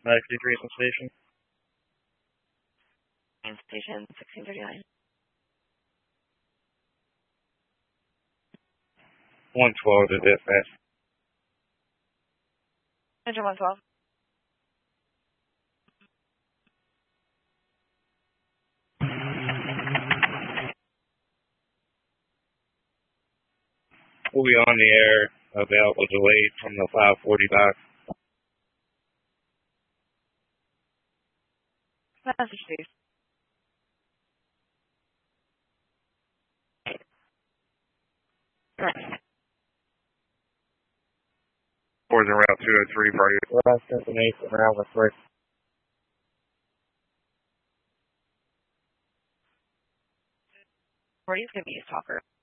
Medic 3 from station. Station 1639. 112 to dispatch. Engine 112. We'll be on the air about a delay from the 545. Message, please. Right. Towards Route 203 for last destination around the 3. Where are you going to be, Talker?